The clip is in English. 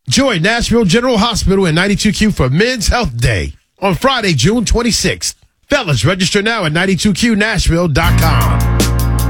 Join Nashville General Hospital and 92Q for Men's Health Day on Friday, June 26th. Fellas, register now at 92QNashville.com.